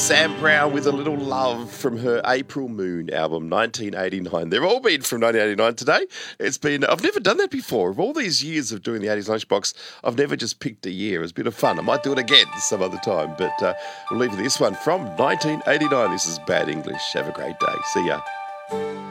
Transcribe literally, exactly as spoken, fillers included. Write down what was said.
Sam Brown with A Little Love from her April Moon album, nineteen eighty-nine. They've all been from nineteen eighty-nine today. It's been, I've never done that before. Of all these years of doing the eighties Lunchbox, I've never just picked a year. It's a bit of fun. I might do it again some other time, but uh, we'll leave you this one from nineteen eighty-nine. This is Bad English. Have a great day. See ya.